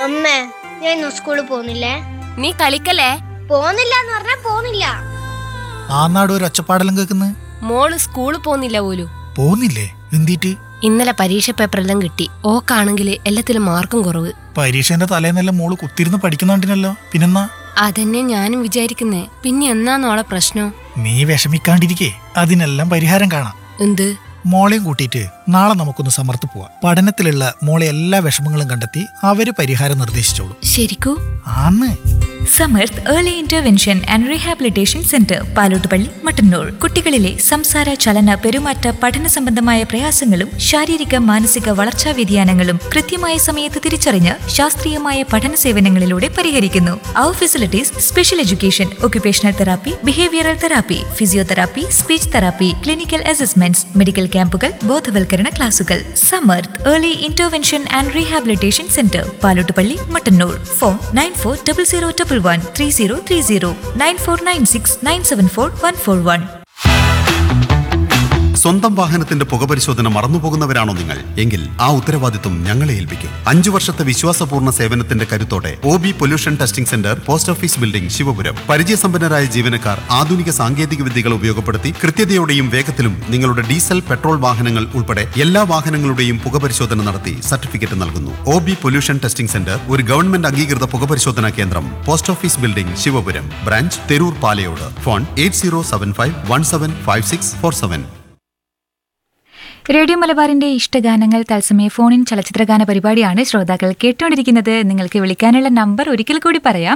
അമ്മേ, ഞാൻ ഇന്ന് സ്കൂളിൽ പോകുന്നില്ലേ? നീ കളിക്കല്ലേ? പോകുന്നില്ല എന്ന് പറഞ്ഞാ പോകുന്നില്ല. ആ നാട് ഒരു ഒച്ചപ്പാടെല്ലാം കേൾക്കുന്നു. മോള് സ്കൂളിൽ പോകുന്നില്ല പോലും. പോകുന്നില്ലേ? എന്തിട്ട്? ഇന്നലെ പരീക്ഷ പേപ്പറെല്ലാം കിട്ടി. ഓക്കാണെങ്കിൽ എല്ലാത്തിലും മാർക്കും കുറവ്. പരീക്ഷേന്റെ തലേന്നെല്ലാം മോള് കുത്തിരുന്ന് പഠിക്കുന്നുണ്ടിനല്ലോ, പിന്നെന്നാ? അതന്നെ ഞാനും വിചാരിക്കുന്നേ. പിന്നെ എന്നാന്നോളെ പ്രശ്നം? നീ വിഷമിക്കാണ്ടിരിക്കേ, അതിനെല്ലാം പരിഹാരം കാണാം. എന്ത്? മോളെയും കൂട്ടിയിട്ട് നാളെ നമുക്കൊന്ന് സമർത്ത് പോവാം. പഠനത്തിലുള്ള മോളെ എല്ലാ വിഷമങ്ങളും കണ്ടെത്തി അവര് പരിഹാരം നിർദ്ദേശിച്ചോളൂ. ശരിക്കൂ? ആന്ന്. Samarth early intervention and rehabilitation centre, Palottupalli, Mattannur. കുട്ടികളിലെ സംസാര, ചലന, പെരുമാറ്റ, പഠന സംബന്ധമായ പ്രയാസങ്ങളും ശാരീരിക മാനസിക വളർച്ചാ വ്യതിയാനങ്ങളും കൃത്യമായ സമയത്ത് തിരിച്ചറിഞ്ഞ് ശാസ്ത്രീയമായ പഠന സേവനങ്ങളിലൂടെ പരിഹരിക്കുന്നു. അവർ facilities: special education, occupational therapy, behavioural therapy, physiotherapy, speech therapy, clinical assessments, medical ക്യാമ്പുകൾ, ബോധവൽക്കരണ ക്ലാസുകൾ. Samarth early intervention and rehabilitation centre, Palottupalli, Mattannur. Phone 9400113030, 9496974141. സ്വന്തം വാഹനത്തിന്റെ പുകപരിശോധന മറന്നുപോകുന്നവരാണോ നിങ്ങൾ? എങ്കിൽ ആ ഉത്തരവാദിത്വം ഞങ്ങളെ ഏൽപ്പിക്കും. 5 വർഷത്തെ വിശ്വാസപൂർണ്ണ സേവനത്തിന്റെ കരുത്തോടെ OB pollution testing centre, post office building, Sivapuram. പരിചയസമ്പന്നരായ ജീവനക്കാർ ആധുനിക സാങ്കേതിക വിദ്യകൾ ഉപയോഗപ്പെടുത്തി കൃത്യതയോടെയും വേഗത്തിലും നിങ്ങളുടെ ഡീസൽ, പെട്രോൾ വാഹനങ്ങൾ ഉൾപ്പെടെ എല്ലാ വാഹനങ്ങളുടെയും പുകപരിശോധന നടത്തി സർട്ടിഫിക്കറ്റ് നൽകുന്നു. OB പൊല്യൂഷൻ ടെസ്റ്റിംഗ് സെന്റർ ഒരു ഗവൺമെന്റ് അംഗീകൃത പുകപരിശോധനാ കേന്ദ്രം. Post office building, Sivapuram. Branch Theroor, Palayode. Phone 8075175647. Radio മലബാറിന്റെ ഇഷ്ടഗാനങ്ങൾ തത്സമയ ഫോണിൻ ചലച്ചിത്രഗാന പരിപാടിയാണ് ശ്രോതാക്കൾ കേട്ടുകൊണ്ടിരിക്കുന്നത്. നിങ്ങൾക്ക് വിളിക്കാനുള്ള നമ്പർ ഒരിക്കൽ കൂടി പറയാം: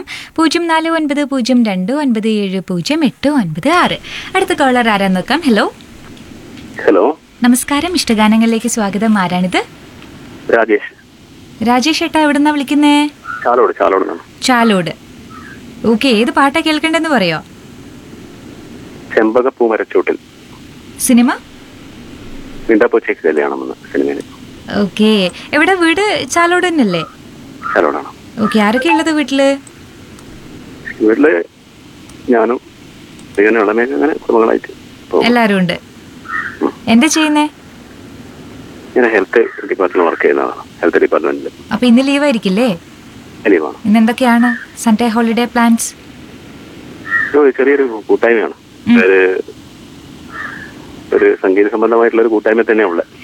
049029700896. അടുത്ത കോളർ ആരാന്ന് നോക്കാം. ഹലോ. ഹലോ, നമസ്കാരം. ഇഷ്ടഗാനങ്ങളിലേക്ക് സ്വാഗതം. ആരാണിത്? രാജേഷ്. രാജേഷ് ഏട്ടാ, എവിടുന്നാ വിളിക്കുന്നേ? ചാലോട്. ഓക്കെ, ഏത് പാട്ടാ കേൾക്കണ്ടെന്ന് പറയോ? ചെമ്പകപ്പൂ മരച്ചൂട്ടിൽ. സിനിമ? മിണ്ടാപ്പൂച്ചയ്ക്ക് കല്യാണം എന്ന സിനിമയിൽ. ഓക്കെ, എവിടെ വീട്? ചാലോട് തന്നെയല്ലേ? ചാലോടാണ്. ഓക്കെ, ആരൊക്കെ ഉള്ളത് വീട്ടില്? വീട്ടില് ഞാനും അങ്ങനെ കുടുംബങ്ങളായിട്ട് എല്ലാരും ഉണ്ട്. എന്താ ചെയ്യുന്നേ? ഞാൻ ഹെൽത്ത് ഡിപ്പാർട്ട്മെന്റ് വർക്ക് ചെയ്യുന്നതാണ്. ഹെൽത്ത് ഡിപ്പാർട്ട്മെന്റിൽ. അപ്പൊ ഇന്ന് ലീവ് ആയിരിക്കില്ലേ? ലീവാണ്. ഇന്ന് എന്തൊക്കെയാണ് സൺഡേ ഹോളിഡേ പ്ലാൻസ്? ചെറിയൊരു കൂട്ടായ്മയാണ്. ഒരു സംഗീത സംബന്ധമായിട്ടുള്ള ഒരു കൂട്ടായ്മ തന്നെ ഉള്ളത്.